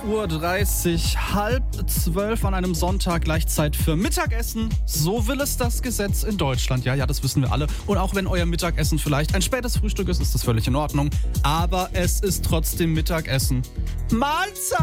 11:30 Uhr, 11:30 an einem Sonntag, gleich Zeit für Mittagessen. So will es das Gesetz in Deutschland. Ja, das wissen wir alle. Und auch wenn euer Mittagessen vielleicht ein spätes Frühstück ist, ist das völlig in Ordnung. Aber es ist trotzdem Mittagessen. Mahlzeit!